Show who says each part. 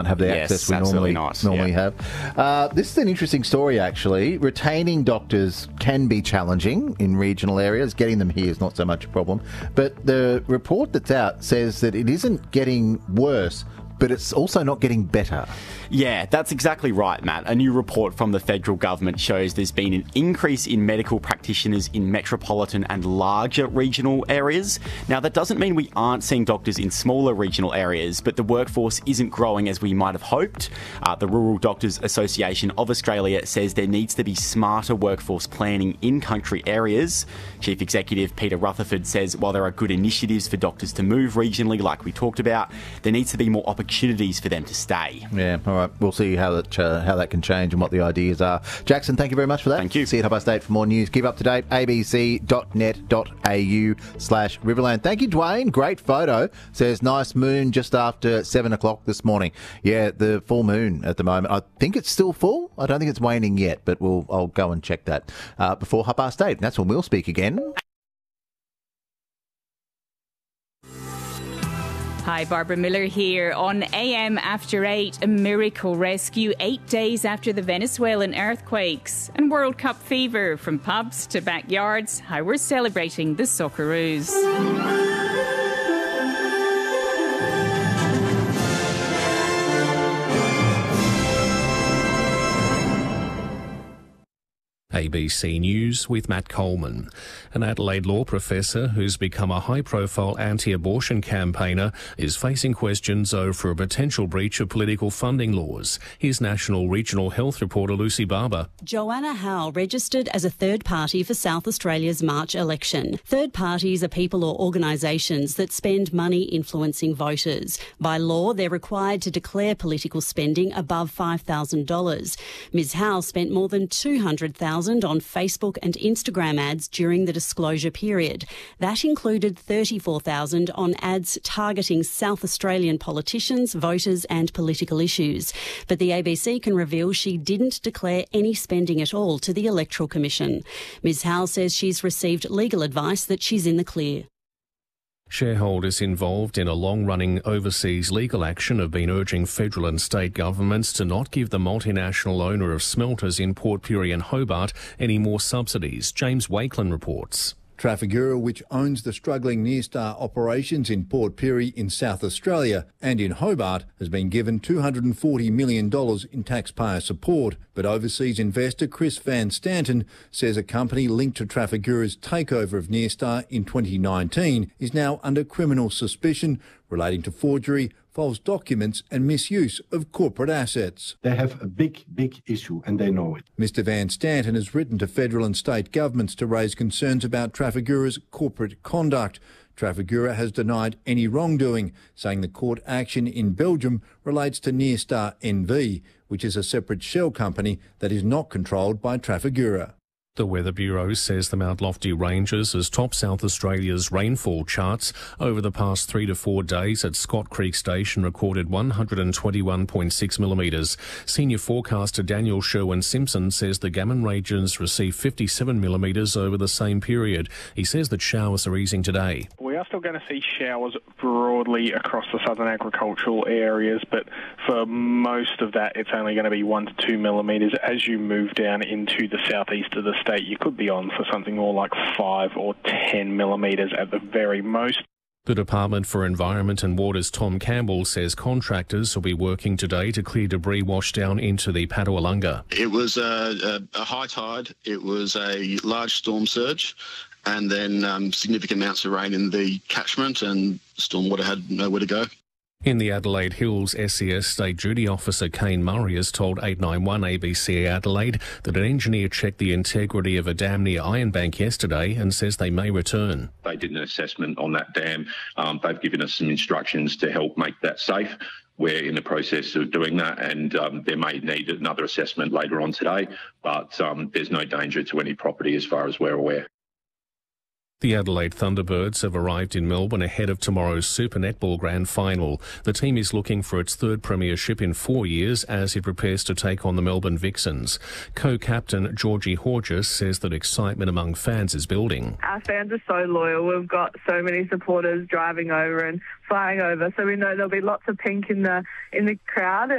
Speaker 1: have the access we normally have. This is an interesting story, actually. Retaining doctors can be challenging in regional areas. Getting them here is not so much a problem. But the report that's out says that it isn't getting worse, but it's also not getting better.
Speaker 2: Yeah, that's exactly right, Matt. A new report from the federal government shows there's been an increase in medical practitioners in metropolitan and larger regional areas. Now, that doesn't mean we aren't seeing doctors in smaller regional areas, but the workforce isn't growing as we might have hoped. The Rural Doctors Association of Australia says there needs to be smarter workforce planning in country areas. Chief Executive Peter Rutherford says while there are good initiatives for doctors to move regionally, like we talked about, there needs to be more opportunities for them to stay.
Speaker 1: Yeah, all right. We'll see how that can change and what the ideas are. Jackson, thank you very much for that.
Speaker 2: Thank you.
Speaker 1: See you at 8:30 for more news. Keep up to date. abc.net.au/Riverland. Thank you, Dwayne. Great photo. Says nice moon just after 7 o'clock this morning. Yeah, the full moon at the moment. I think it's still full. I don't think it's waning yet, but I'll go and check that before 8:30. That's when we'll speak again.
Speaker 3: Hi, Barbara Miller here on AM After 8, a miracle rescue 8 days after the Venezuelan earthquakes, and World Cup fever from pubs to backyards, how we're celebrating the Socceroos.
Speaker 4: ABC News with Matt Coleman. An Adelaide law professor who's become a high-profile anti-abortion campaigner is facing questions over a potential breach of political funding laws. Here's National Regional Health reporter Lucy Barber.
Speaker 5: Joanna Howe registered as a third party for South Australia's March election. Third parties are people or organisations that spend money influencing voters. By law, they're required to declare political spending above $5,000. Ms Howe spent more than $200,000 on Facebook and Instagram ads during the disclosure period. That included $34,000 on ads targeting South Australian politicians, voters and political issues. But the ABC can reveal she didn't declare any spending at all to the Electoral Commission. Ms Howe says she's received legal advice that she's in the clear.
Speaker 4: Shareholders involved in a long-running overseas legal action have been urging federal and state governments to not give the multinational owner of smelters in Port Pirie and Hobart any more subsidies. James Wakelin reports.
Speaker 6: Trafigura, which owns the struggling Nearstar operations in Port Pirie in South Australia and in Hobart, has been given $240 million in taxpayer support. But overseas investor Chris Van Stanton says a company linked to Trafigura's takeover of Nearstar in 2019 is now under criminal suspicion relating to forgery, false documents and misuse of corporate assets.
Speaker 7: They have a big issue and they know it.
Speaker 6: Mr Van Stanton has written to federal and state governments to raise concerns about Trafigura's corporate conduct. Trafigura has denied any wrongdoing, saying the court action in Belgium relates to Nearstar NV, which is a separate shell company that is not controlled by Trafigura.
Speaker 4: The Weather Bureau says the Mount Lofty Ranges has topped South Australia's rainfall charts. Over the past 3 to 4 days at Scott Creek Station recorded 121.6 millimetres. Senior forecaster Daniel Sherwin-Simpson says the Gammon Ranges received 57 millimetres over the same period. He says that showers are easing today.
Speaker 8: We are still going to see showers broadly across the southern agricultural areas, but for most of that it's only going to be 1 to 2 millimetres. As you move down into the southeast of the state, you could be on for something more like 5 or 10 millimetres at the very most.
Speaker 4: The Department for Environment and Water's Tom Campbell says contractors will be working today to clear debris washed down into the Padawalunga.
Speaker 9: It was a high tide, it was a large storm surge, and then significant amounts of rain in the catchment, and stormwater had nowhere to go.
Speaker 4: In the Adelaide Hills, SES State Duty Officer Kane Murray has told 891 ABC Adelaide that an engineer checked the integrity of a dam near Ironbank yesterday and says they may return.
Speaker 10: They did an assessment on that dam. They've given us some instructions to help make that safe. We're in the process of doing that, and there may need another assessment later on today, but there's no danger to any property as far as we're aware.
Speaker 4: The Adelaide Thunderbirds have arrived in Melbourne ahead of tomorrow's Super Netball Grand Final. The team is looking for its third premiership in 4 years as it prepares to take on the Melbourne Vixens. Co-captain Georgie Horges says that excitement among fans is building.
Speaker 11: Our fans are so loyal. We've got so many supporters driving over and flying over, so we know there'll be lots of pink in the crowd.